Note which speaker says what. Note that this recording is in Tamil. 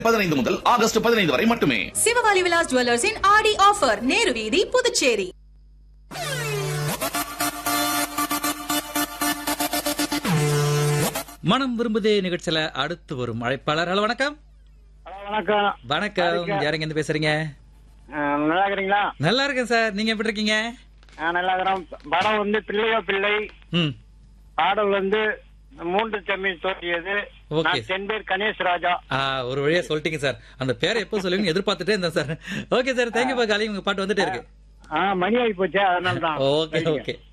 Speaker 1: 15 முதல் ஆகஸ்ட் 15 வரை மட்டுமே.
Speaker 2: சிவகாளி விலாஸ் ஜுவல்லர்ஸின் ஆடி ஆஃபர், நேரு வீதி, புதுச்சேரி.
Speaker 3: மனம் விரும்புதே நிகழ்ச்சியில அடுத்து வரும் அழைப்பாளர். ஹலோ, வணக்கம்.
Speaker 4: வணக்கம்.
Speaker 3: வணக்கம். யாருங்க இருந்து பேசுறீங்க?
Speaker 4: நல்லா இருக்கிறீங்களா?
Speaker 3: நல்லா இருக்கேன் சார். நீங்க எப்படி இருக்கீங்க?
Speaker 4: நல்லா இருக்கிறோம். படம் வந்து பிள்ளையோ பிள்ளை, பாடல் வந்து மூன்று செம்மீன் தோற்றியது.
Speaker 3: ஓகே.
Speaker 4: என் பேர் கணேஷ் ராஜா.
Speaker 3: ஒரு வழியா சொல்லிட்டீங்க சார். அந்த பேரை எப்போ சொல்லுவீங்க எதிர்பார்த்துட்டே இருந்தேன் sir. Okay sir, thank you for calling. உங்க பாட்டு வந்துட்டே இருக்கு.
Speaker 4: மணி ஆகி போச்சு, அதனால தான்.
Speaker 3: Okay okay.